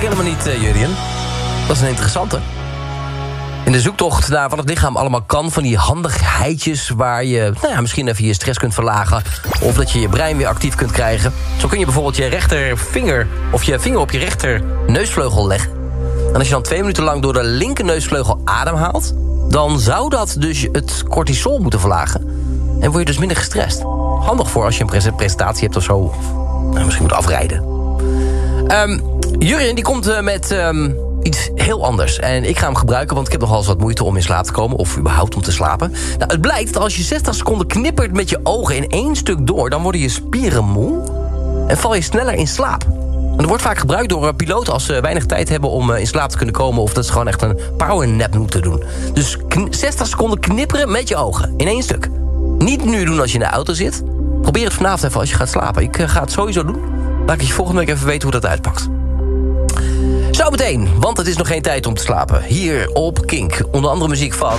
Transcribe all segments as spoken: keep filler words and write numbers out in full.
ik helemaal niet, uh, Jurjen. Dat is een interessante. In de zoektocht naar wat het lichaam allemaal kan... van die handigheidjes waar je nou ja, misschien even je stress kunt verlagen... of dat je je brein weer actief kunt krijgen. Zo kun je bijvoorbeeld je rechtervinger... of je vinger op je rechter neusvleugel leggen. En als je dan twee minuten lang door de linker neusvleugel ademhaalt... dan zou dat dus het cortisol moeten verlagen. En word je dus minder gestrest. Handig voor als je een presentatie hebt of zo. Of nou, misschien moet afrijden. Um, Jurjen die komt uh, met... Um, iets heel anders. En ik ga hem gebruiken, want ik heb nogal eens wat moeite om in slaap te komen. Of überhaupt om te slapen. Nou, het blijkt dat als je zestig seconden knippert met je ogen in één stuk door... dan worden je spieren moe en val je sneller in slaap. En dat wordt vaak gebruikt door piloten als ze weinig tijd hebben om in slaap te kunnen komen... of dat ze gewoon echt een powernap moeten doen. Dus zestig seconden knipperen met je ogen in één stuk. Niet nu doen als je in de auto zit. Probeer het vanavond even als je gaat slapen. Ik ga het sowieso doen. Laat ik je volgende week even weten hoe dat uitpakt. Zo meteen, want het is nog geen tijd om te slapen. Hier op Kink, onder andere muziek van...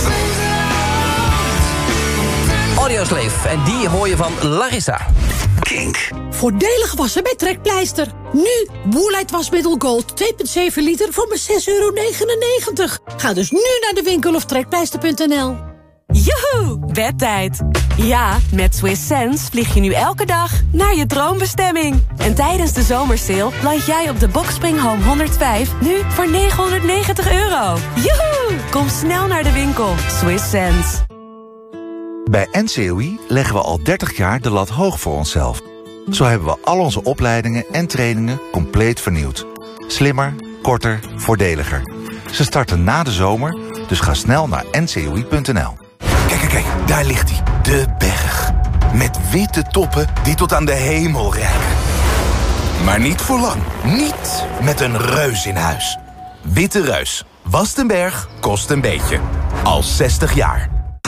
Audioslave, en die hoor je van Larissa. Kink. Voordelig wassen bij Trekpleister. Nu, Woolite wasmiddel Gold twee komma zeven liter voor maar zes euro negenennegentig. Ga dus nu naar de winkel of trekpleister punt n l. Joehoe, bedtijd. Ja, met Swiss Sense vlieg je nu elke dag naar je droombestemming. En tijdens de zomersale land jij op de Boxspring Home honderdvijf nu voor negenhonderdnegentig euro. Joehoe! Kom snel naar de winkel. Swiss Sense. Bij N C O I leggen we al dertig jaar de lat hoog voor onszelf. Zo hebben we al onze opleidingen en trainingen compleet vernieuwd. Slimmer, korter, voordeliger. Ze starten na de zomer, dus ga snel naar n c o i punt n l. Kijk, kijk, kijk, daar ligt hij. De berg. Met witte toppen die tot aan de hemel reiken. Maar niet voor lang. Niet met een reus in huis. Witte Reus. Wast een berg, kost een beetje. Al zestig jaar.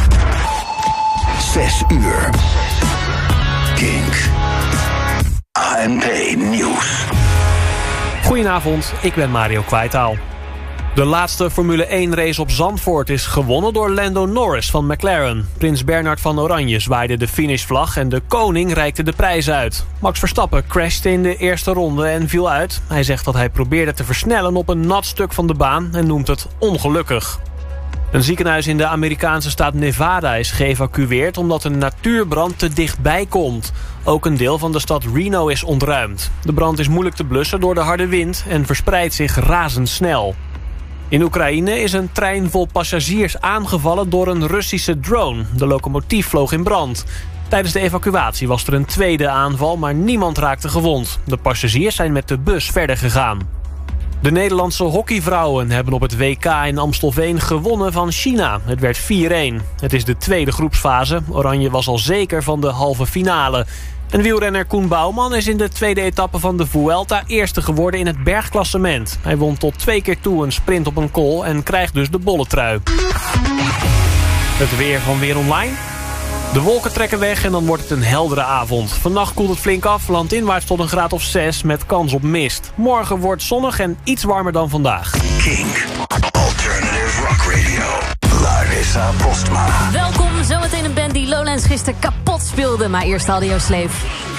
Zes uur. Kink. A N P Nieuws. Goedenavond, ik ben Mario Kwijtaal. De laatste Formule één race op Zandvoort is gewonnen door Lando Norris van McLaren. Prins Bernhard van Oranje zwaaide de finishvlag en de koning reikte de prijs uit. Max Verstappen crashte in de eerste ronde en viel uit. Hij zegt dat hij probeerde te versnellen op een nat stuk van de baan en noemt het ongelukkig. Een ziekenhuis in de Amerikaanse staat Nevada is geëvacueerd omdat een natuurbrand te dichtbij komt. Ook een deel van de stad Reno is ontruimd. De brand is moeilijk te blussen door de harde wind en verspreidt zich razendsnel. In Oekraïne is een trein vol passagiers aangevallen door een Russische drone. De locomotief vloog in brand. Tijdens de evacuatie was er een tweede aanval, maar niemand raakte gewond. De passagiers zijn met de bus verder gegaan. De Nederlandse hockeyvrouwen hebben op het W K in Amstelveen gewonnen van China. Het werd vier-een. Het is de tweede groepsfase. Oranje was al zeker van de halve finale. En wielrenner Koen Bouwman is in de tweede etappe van de Vuelta eerste geworden in het bergklassement. Hij won tot twee keer toe een sprint op een kool en krijgt dus de bolletrui. Het weer van Weer Online. De wolken trekken weg en dan wordt het een heldere avond. Vannacht koelt het flink af, landinwaarts tot een graad of zes met kans op mist. Morgen wordt zonnig en iets warmer dan vandaag. Kink. Alternative Rock Radio. Larissa Postma. Welkom, zometeen een band die Lowlands gisteren kapot speelde. Maar eerst Audioslave.